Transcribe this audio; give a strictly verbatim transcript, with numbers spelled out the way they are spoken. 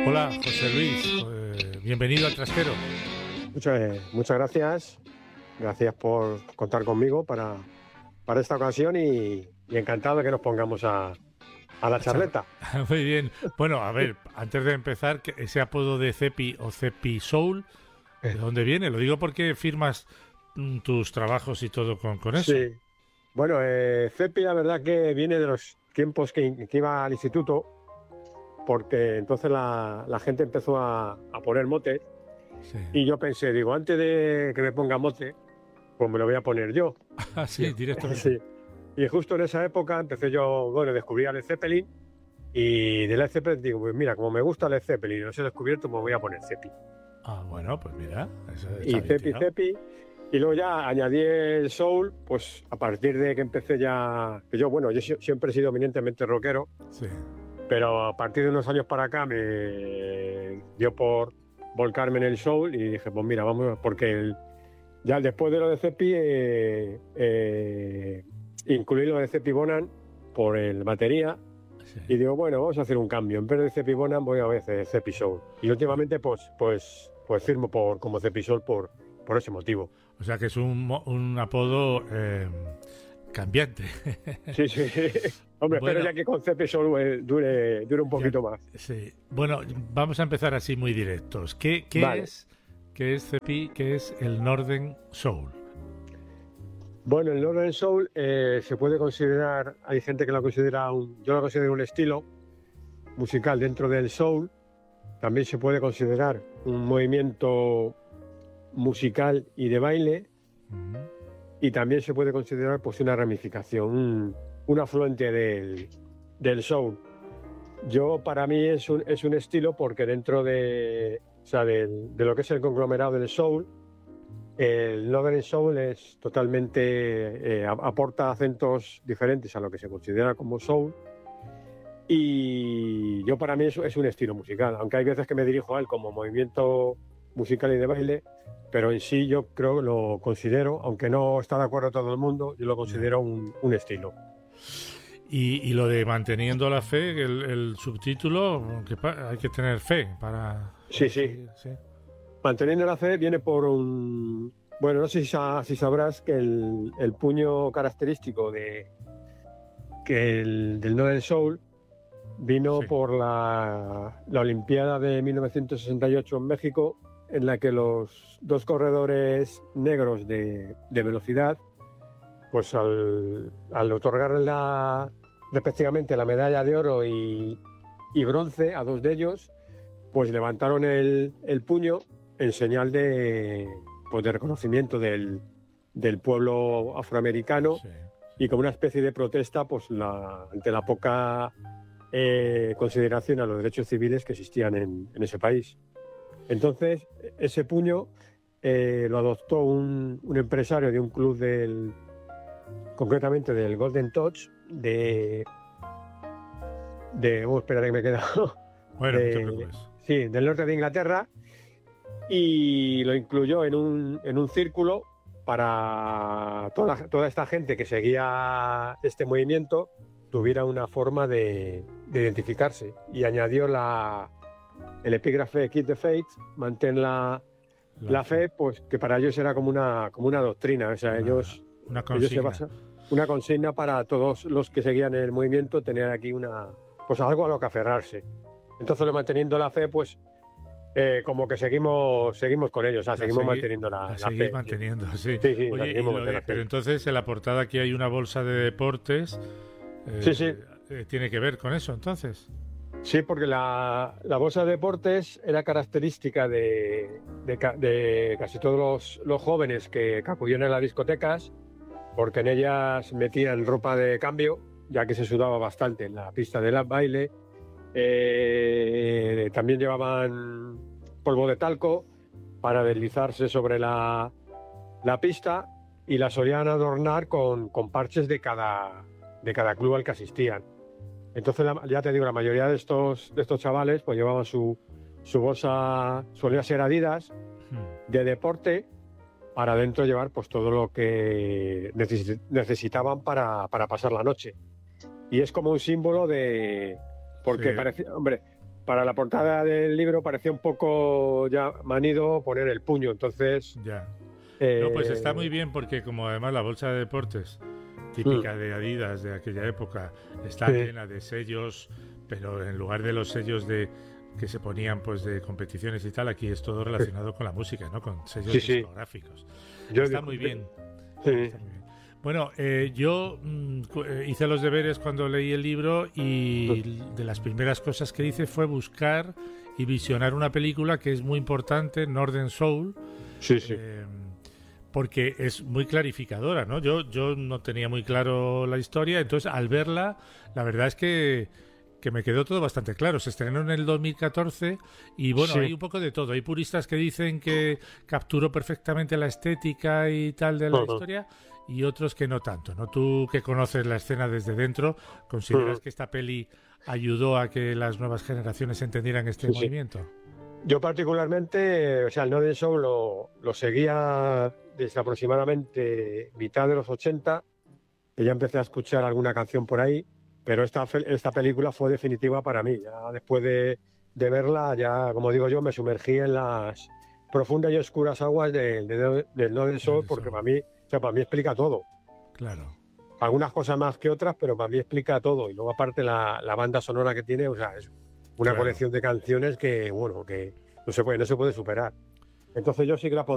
Hola, José Luis, eh, bienvenido al Trastero. Muchas, eh, muchas gracias, gracias por contar conmigo para, para esta ocasión y, y encantado de que nos pongamos a, a la charleta. Muy bien. Bueno, a ver, antes de empezar, que ese apodo de Cepi o Cepi Soul, ¿de dónde viene? Lo digo porque firmas mm, tus trabajos y todo con, con eso. Sí, bueno, eh, Cepi la verdad que viene de los tiempos que, que iba al instituto, porque entonces la, la gente empezó a, a poner motes Sí. y yo pensé, digo, antes de que me ponga mote, pues me lo voy a poner yo. Ah, sí, directamente. Sí. Y justo en esa época empecé yo, bueno, descubrí a Led Zeppelin y de Led Zeppelin digo, pues mira, como me gusta Led Zeppelin y los he descubierto, me voy a poner Cepi. Ah, bueno, pues mira, eso está Y bien Cepi, tirado. Cepi. Y luego ya añadí el soul, pues a partir de que empecé ya, que yo, bueno, yo si- siempre he sido eminentemente rockero, Sí. pero a partir de unos años para acá me dio por volcarme en el soul y dije, pues mira, vamos, porque el- ya después de lo de Cepi, eh, eh, incluí lo de Cepi Bonan por el batería Sí. y digo, bueno, vamos a hacer un cambio. En vez de Cepi Bonan voy a hacer Cepi Soul. Y últimamente pues, pues, pues firmo por, como Cepi Soul por, por ese motivo. O sea que es un, mo- un apodo eh, cambiante. Sí, sí. Hombre, Bueno. espero ya que con Cepi Soul eh, dure, dure un poquito Ya- más. Sí. Bueno, vamos a empezar así muy directos. ¿Qué, qué Vale. es, qué es Cepi? ¿Qué es el Northern Soul? Bueno, el Northern Soul eh, se puede considerar, hay gente que lo considera un, yo lo considero un estilo musical dentro del soul. También se puede considerar un movimiento musical y de baile. Ujú. Y también se puede considerar pues una ramificación, un, un afluente del, del soul. Yo, para mí, es un, es un estilo porque dentro de, o sea, del- de lo que es el conglomerado del soul, el Northern Soul es totalmente, eh, a- aporta acentos diferentes a lo que se considera como soul. Y yo, para mí, es, es un estilo musical, aunque hay veces que me dirijo a él como movimiento musical y de baile, pero en sí yo creo que lo considero, aunque no está de acuerdo todo el mundo, yo lo considero un, un estilo. Y, y lo de manteniendo la fe, el, el subtítulo, que pa- hay que tener fe para... Sí, sí. sí. Manteniendo la fe viene por un... Bueno, no sé si, sa- si sabrás que el, el puño característico de, que el, del Northern Soul vino Sí. por la, la Olimpiada de mil novecientos sesenta y ocho en México, en la que los dos corredores negros de, de velocidad, pues al, al otorgarle la, respectivamente la medalla de oro y, y bronce a dos de ellos, pues levantaron el, el puño en señal de, pues de reconocimiento del, del pueblo afroamericano Sí. y como una especie de protesta pues la, ante la poca eh, consideración a los derechos civiles que existían en, en ese país. Entonces, ese puño eh, lo adoptó un, un empresario de un club del, concretamente del Golden Touch, de, de oh, espera que me he quedado, Bueno, no te de- preocupes. sí, del norte de Inglaterra, y lo incluyó en un, en un círculo para toda, toda esta gente que seguía este movimiento tuviera una forma de, de identificarse, y añadió la, el epígrafe Keep the Faith, mantén la, la fe, pues que para ellos era como una, como una doctrina, o sea, Una- ellos, Una ellos se consigna. basan, una consigna para todos los que seguían el movimiento, tener aquí una, pues algo a lo que aferrarse. Entonces, manteniendo la fe, pues eh, como que seguimos, seguimos con ellos, o sea, La seguimos segui- manteniendo la, la la seguís fe. manteniendo, sí. Sí, sí, la Oye, y seguimos lo de- manteniendo la fe. pero entonces en la portada aquí hay una bolsa de deportes. eh, Sí, sí. eh, ¿Tiene que ver con eso entonces? Sí, porque la, la bolsa de deportes era característica de, de ca- de casi todos los, los jóvenes que, que acudían a las discotecas, porque en ellas metían ropa de cambio, ya que se sudaba bastante en la pista de la baile. Eh, también llevaban polvo de talco para deslizarse sobre la, la pista y la solían adornar con, con parches de cada, de cada club al que asistían. Entonces, la- ya te digo, la mayoría de estos, de estos chavales pues llevaban su, su bolsa, solía ser Adidas, Hmm. de deporte, para dentro llevar pues todo lo que necesi- necesitaban para, para pasar la noche. Y es como un símbolo de... Porque Sí. parecía, hombre, para la portada del libro parecía un poco ya manido poner el puño, entonces... Ya. eh, No, pues está muy bien porque como además la bolsa de deportes típica de Adidas de aquella época está Sí. llena de sellos, pero en lugar de los sellos de que se ponían pues de competiciones y tal, aquí es todo relacionado con la música, ¿no? Con sellos Sí, sí. discográficos. yo Está digo- muy bien. Sí. Está muy bien. Bueno, eh, yo mm, cu- eh, hice los deberes cuando leí el libro y de las primeras cosas que hice fue buscar y visionar una película que es muy importante, Northern Soul, Sí, sí. eh, porque es muy clarificadora, ¿no? Yo, yo no tenía muy claro la historia, entonces al verla, la verdad es que, que me quedó todo bastante claro. Se estrenó en el dos mil catorce y bueno, Sí. hay un poco de todo. Hay puristas que dicen que capturó perfectamente la estética y tal de la Ujú. historia y otros que no tanto, ¿no? Tú que conoces la escena desde dentro, ¿consideras Ujú. que esta peli ayudó a que las nuevas generaciones entendieran este Sí, sí. movimiento? Yo particularmente, o sea, el Northern Soul lo, lo seguía desde aproximadamente mitad de los ochenta, que ya empecé a escuchar alguna canción por ahí, pero esta, fe- esta película fue definitiva para mí. Ya después de, de verla, ya, como digo yo, me sumergí en las profundas y oscuras aguas del, de- del Northern Soul, Northern porque Soul. para mí, o sea, para mí explica todo. Claro. Algunas cosas más que otras, pero para mí explica todo. Y luego aparte la, la banda sonora que tiene, o sea, es una Claro. colección de canciones que, bueno, que no se puede, no se puede superar. Entonces yo sí que la